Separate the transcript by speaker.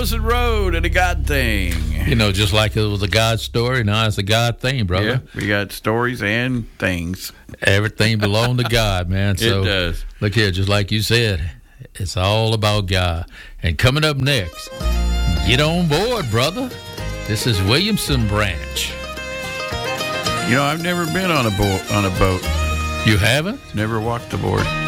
Speaker 1: Williamson Road and a God thing.
Speaker 2: You know, just like it was a God story, now it's a God thing, brother.
Speaker 1: Yeah, we got stories and things.
Speaker 2: Everything belongs to God, man. So,
Speaker 1: it does.
Speaker 2: Look here, just like you said, it's all about God. And coming up next, get on board, brother. This is Williamson Branch.
Speaker 1: You know, I've never been on a boat.
Speaker 2: You haven't?
Speaker 1: Never walked the board.